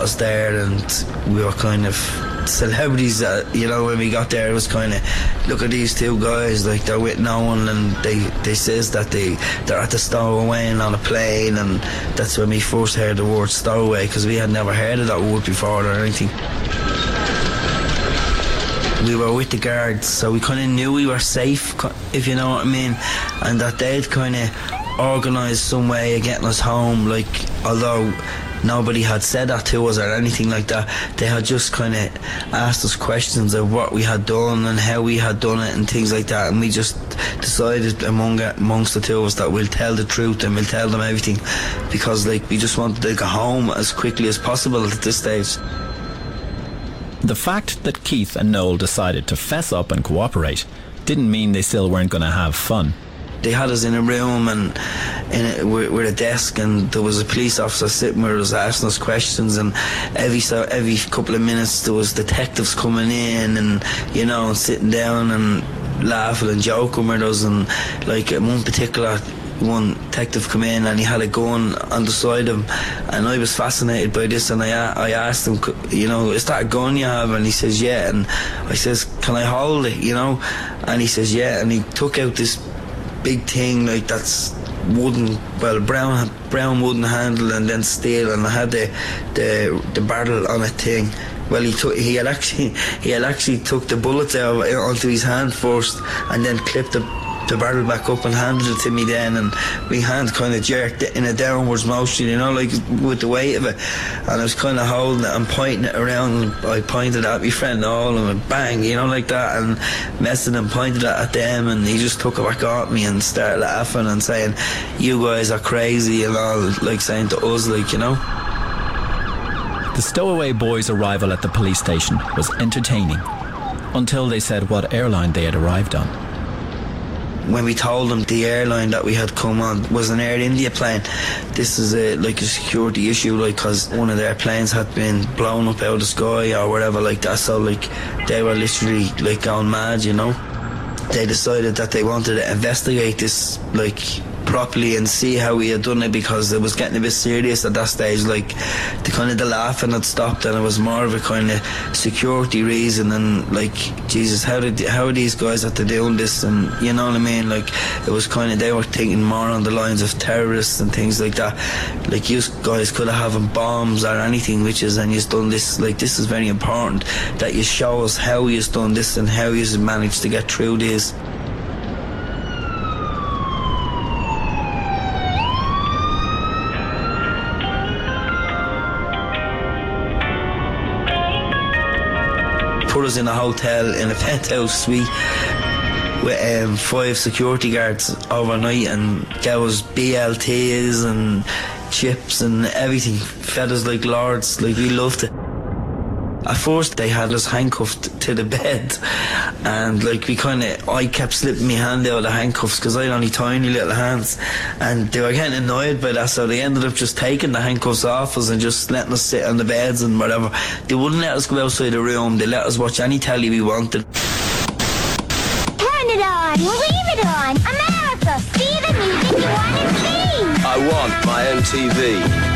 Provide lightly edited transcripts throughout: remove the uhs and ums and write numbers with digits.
us there, and we were kind of celebrities. When we got there, it was kind of, look at these two guys, like they're with no one, and they says that they're at the stowaway on a plane, and that's when we first heard the word stowaway, because we had never heard of that word before or anything. We were with the guards, so we kind of knew we were safe, if you know what I mean, and that they'd kind of organised some way of getting us home, like, although nobody had said that to us or anything like that. They had just kind of asked us questions of what we had done and how we had done it and things like that, and we just decided amongst the two of us that we'll tell the truth and we'll tell them everything, because like we just wanted to go home as quickly as possible at this stage. The fact that Keith and Noel decided to fess up and cooperate didn't mean they still weren't going to have fun. They had us in a room and with a desk, and there was a police officer sitting with us asking us questions, and every couple of minutes there was detectives coming in and sitting down and laughing and joking with us. And like one detective come in and he had a gun on the side of him, and I was fascinated by this, and I asked him, is that a gun you have? And he says yeah, and I says, can I hold it? And he says yeah, and he took out this big thing like that's wooden, brown wooden handle and then steel, and I had the barrel on a thing. Well, he had actually took the bullets out onto his hand first, and then clipped the barrel back up and handed it to me then, and my hand kind of jerked it in a downwards motion, like with the weight of it, and I was kind of holding it and pointing it around, and I pointed at my friend Noel and went bang, like that, and messing and pointed it at them, and he just took it back at me and started laughing and saying, you guys are crazy, and all, like saying to us, like, The Stowaway Boys' arrival at the police station was entertaining, until they said what airline they had arrived on. When we told them the airline that we had come on was an Air India plane, this is a security issue, because one of their planes had been blown up out of the sky or whatever like that, so they were literally going mad, They decided that they wanted to investigate this properly and see how we had done it, because it was getting a bit serious at that stage. The laughing had stopped, and it was more of a kind of security reason, and Jesus, how are these guys at to doing this, and you know what I mean, it was kind of, they were thinking more on the lines of terrorists and things like that, you guys could have having bombs or anything, and you've done this, this is very important that you show us how you've done this and how you've managed to get through this. Put us in a hotel in a penthouse suite with 5 security guards overnight, and gave us BLTs and chips and everything, fed us like lords, we loved it. At first they had us handcuffed to the bed, and I kept slipping my hand out of the handcuffs because I had only tiny little hands, and they were getting annoyed by that, so they ended up just taking the handcuffs off us and just letting us sit on the beds and whatever. They wouldn't let us go outside the room, they let us watch any telly we wanted. Turn it on, we'll leave it on. America, see the music you want to see. I want my own TV.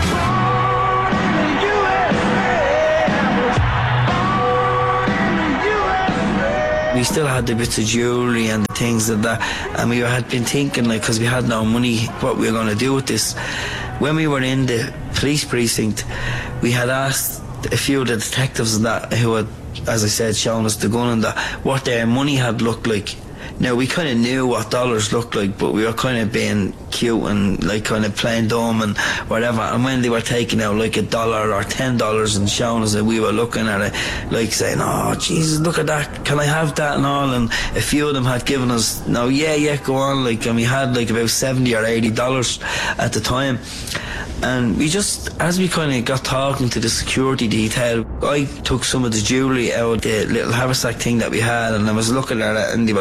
We still had the bits of jewellery and the things like that, and we had been thinking, because we had no money, what we were going to do with this. When we were in the police precinct, we had asked a few of the detectives and that, who had, as I said, shown us the gun and that, what their money had looked like. Now, we kind of knew what dollars looked like, but we were kind of being cute and kind of playing dumb and whatever. And when they were taking out $1 or $10 and showing us that, we were looking at it saying, oh Jesus, look at that, can I have that and all. And a few of them had given us, no, yeah, go on, and we had about $70 or $80 at the time. And we just, as we kind of got talking to the security detail, I took some of the jewellery out of the little haversack thing that we had, and I was looking at it, and they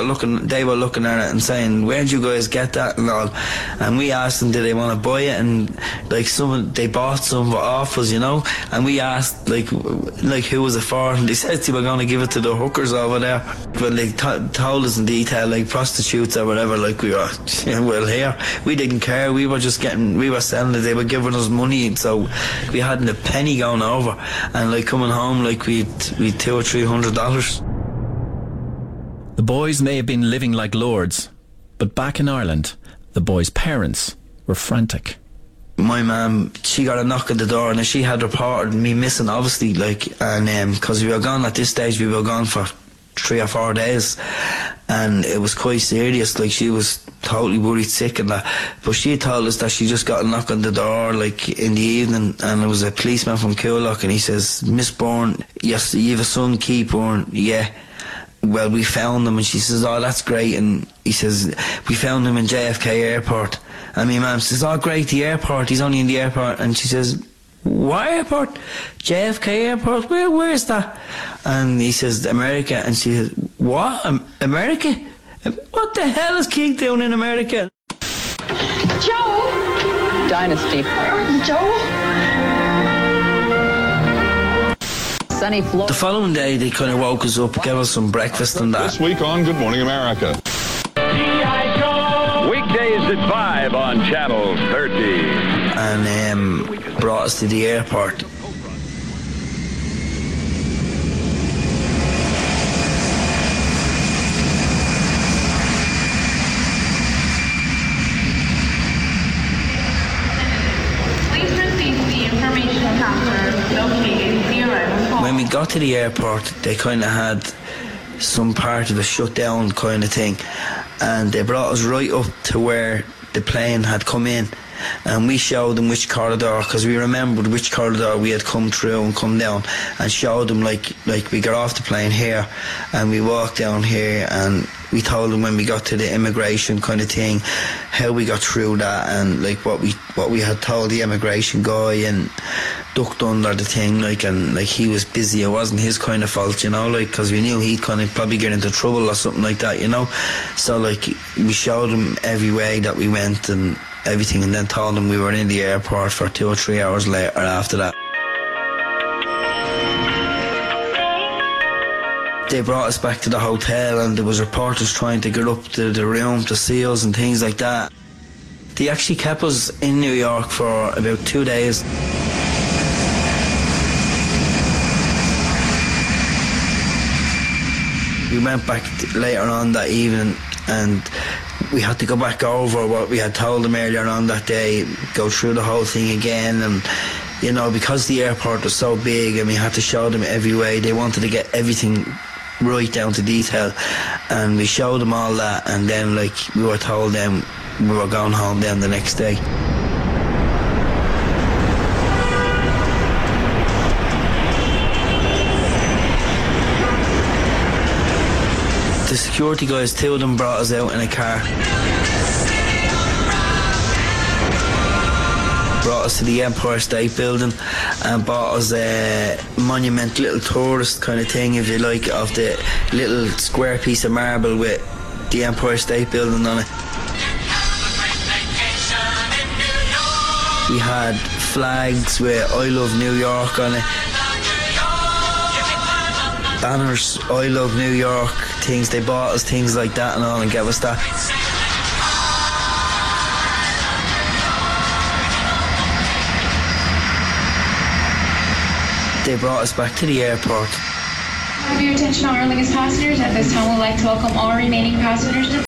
they were looking at it and saying, where'd you guys get that and all? And we asked them, did they want to buy it? And like they bought some off us, you know. And we asked like who was it for? And they said they were going to give it to the hookers over there. But they told us in detail, like prostitutes or whatever. Like we were, well, here we didn't care. We were selling it. They were giving us money, so we hadn't a penny going over. And like coming home, like we'd $200 or $300. The boys may have been living like lords, but back in Ireland, the boys' parents were frantic. My mum, she got a knock at the door and she had reported me missing, obviously, like, and because we were gone at this stage, we were gone for 3 or 4 days, and it was quite serious. Like, she was totally worried sick and that, but she told us that she just got a knock on the door like in the evening, and it was a policeman from Coolock, and he says, Miss Byrne, yes, you have a son, Keith Byrne. Yeah, well, we found him. And she says, oh, that's great. And he says, we found him in JFK airport. And my mum says, oh great, the airport, he's only in the airport. And she says, what airport? JFK airport? Where is that? And he says, America. And she says, what? America? What the hell is Keith doing in America? Joe! Dynasty. Joe? Sunny Florida. The following day, they kind of woke us up, gave us some breakfast and that. This week on Good Morning America. Weekdays at 5 on Channel 30. And brought us to the airport. Please receive the information counter located 0. When we got to the airport, they kind of had some part of a shutdown kind of thing, and they brought us right up to where the plane had come in, and we showed them which corridor, because we remembered which corridor we had come through and come down, and showed them like we got off the plane here and we walked down here, and we told them when we got to the immigration kind of thing how we got through that, and like what we had told the immigration guy, and ducked under the thing, like, and like he was busy. It wasn't his kind of fault, you know, like, because we knew he'd kind of probably get into trouble or something like that, you know. So like we showed him every way that we went and everything, and then told him we were in the airport for 2 or 3 hours later after that. They brought us back to the hotel, and there was reporters trying to get up to the room to see us and things like that. They actually kept us in New York for about 2 days. We went back later on that evening, and we had to go back over what we had told them earlier on that day, go through the whole thing again, and you know, because the airport was so big and we had to show them every way, they wanted to get everything right down to detail, and we showed them all that, and then like we were told then we were going home then the next day. The security guys, 2 of them brought us out in a car. Brought us to the Empire State Building and bought us a monument, little tourist kind of thing, if you like, of the little square piece of marble with the Empire State Building on it. We had flags with I Love New York on it. Banners, I Love New York, things. They bought us things like that and all and gave us that. They brought us back to the airport. For your attention, all Aer Lingus passengers. At this time, we'd like to welcome all remaining passengers aboard.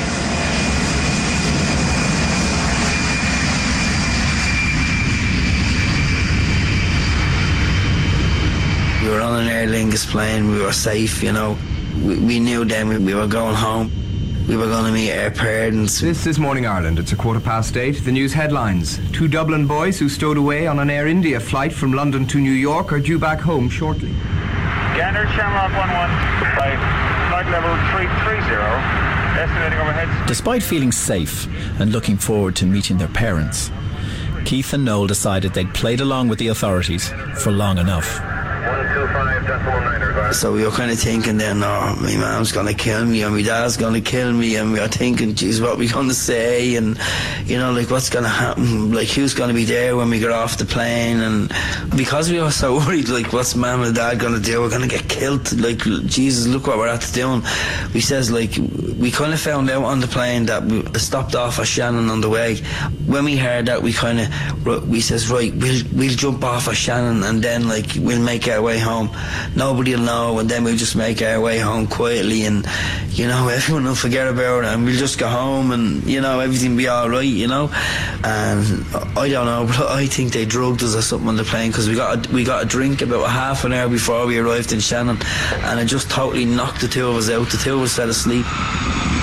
We were on an Aer Lingus plane. We were safe, you know. We knew then we were going home. We were going to meet our parents. This is Morning Ireland. It's 8:15. The news headlines. 2 Dublin boys who stowed away on an Air India flight from London to New York are due back home shortly. Gander, Shamrock 11, flight level 330, estimating overhead. Despite feeling safe and looking forward to meeting their parents, Keith and Noel decided they'd played along with the authorities for long enough. 125.9. So we were kind of thinking then, oh, my mom's going to kill me and my dad's going to kill me, and we were thinking, geez, what are we going to say, and you know, like, what's going to happen, like, who's going to be there when we get off the plane? And because we were so worried, like, what's mom and dad going to do? We're going to get killed, like, Jesus, look what we're at to doing. We says, like, we kind of found out on the plane that we stopped off at Shannon on the way. When we heard that, we says, right, we'll jump off at Shannon, and then, like, we'll make our way home. Nobody will know, and then we'll just make our way home quietly, and you know, everyone will forget about it, and we'll just go home, and you know, everything will be alright, you know. And I don't know, but I think they drugged us or something on the plane, because we got a drink about half an hour before we arrived in Shannon, and it just totally knocked the two of us out. The two of us fell asleep.